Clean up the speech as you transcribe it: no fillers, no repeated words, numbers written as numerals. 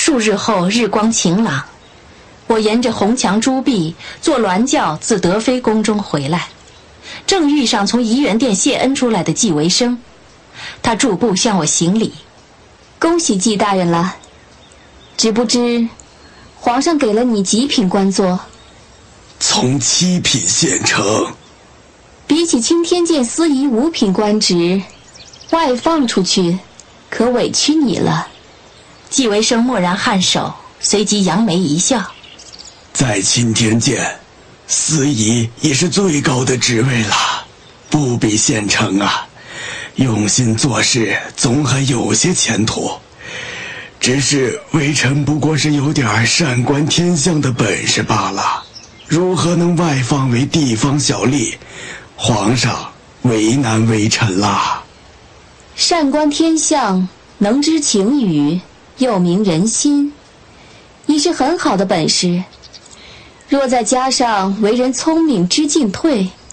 数日后日光晴朗，我沿着红墙朱壁坐銮轿自德妃宫中回来，正遇上从怡园殿谢恩出来的纪维生，他驻步向我行礼：“ 恭喜纪大人了，只不知皇上给了你几品官做？”“ 从7品县城。”“ 比起钦天监司仪5品官职，外放出去，可委屈你了。” 纪维生蓦然颔首，随即扬眉一笑：“ 在钦天监，司仪也是最高的职位了，不比县城啊。用心做事，总还有些前途。只是微臣不过是有点善观天象的本事罢了，如何能外放为地方小吏？皇上为难微臣啦。”“ 善观天象，能知晴雨，又明人心，已是很好的本事。若再加上为人聪明知进退，